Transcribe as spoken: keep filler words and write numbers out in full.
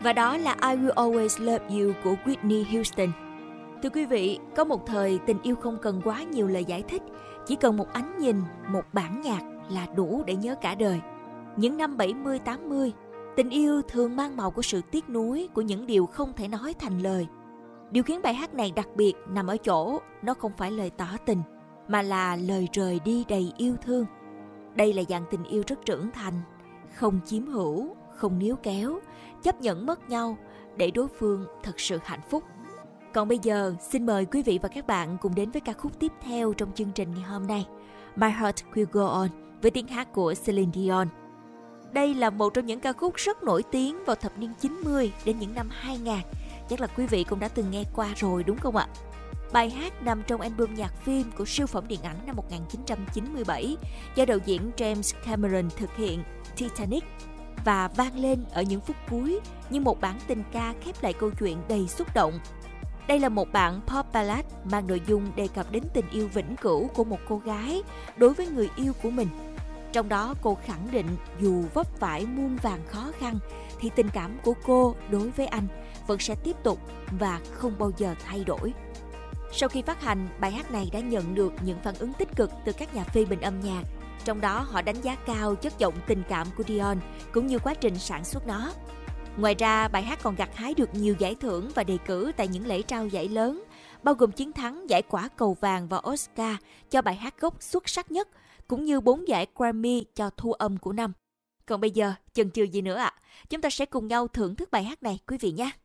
Và đó là I Will Always Love You của Whitney Houston. Thưa quý vị, có một thời tình yêu không cần quá nhiều lời giải thích, chỉ cần một ánh nhìn, một bản nhạc là đủ để nhớ cả đời. Những năm bảy mươi tám mươi, tình yêu thường mang màu của sự tiếc nuối, của những điều không thể nói thành lời. Điều khiến bài hát này đặc biệt nằm ở chỗ nó không phải lời tỏ tình, mà là lời rời đi đầy yêu thương. Đây là dạng tình yêu rất trưởng thành, không chiếm hữu, không níu kéo, chấp nhận mất nhau để đối phương thật sự hạnh phúc. Còn bây giờ, xin mời quý vị và các bạn cùng đến với ca khúc tiếp theo trong chương trình ngày hôm nay, My Heart Will Go On, với tiếng hát của Celine Dion. Đây là một trong những ca khúc rất nổi tiếng vào thập niên chín mươi đến những năm hai nghìn. Chắc là quý vị cũng đã từng nghe qua rồi đúng không ạ? Bài hát nằm trong album nhạc phim của siêu phẩm điện ảnh năm một nghìn chín trăm chín mươi bảy do đạo diễn James Cameron thực hiện, Titanic, và vang lên ở những phút cuối như một bản tình ca khép lại câu chuyện đầy xúc động. Đây là một bản pop ballad mang nội dung đề cập đến tình yêu vĩnh cửu của một cô gái đối với người yêu của mình. Trong đó cô khẳng định dù vấp phải muôn vàn khó khăn thì tình cảm của cô đối với anh vẫn sẽ tiếp tục và không bao giờ thay đổi. Sau khi phát hành, bài hát này đã nhận được những phản ứng tích cực từ các nhà phê bình âm nhạc. Trong đó họ đánh giá cao chất giọng tình cảm của Dion cũng như quá trình sản xuất nó. Ngoài ra, bài hát còn gặt hái được nhiều giải thưởng và đề cử tại những lễ trao giải lớn, bao gồm chiến thắng giải Quả Cầu Vàng và Oscar cho bài hát gốc xuất sắc nhất, cũng như bốn giải Grammy cho thu âm của năm. Còn bây giờ, chần chừ gì nữa ạ? À? Chúng ta sẽ cùng nhau thưởng thức bài hát này quý vị nhé!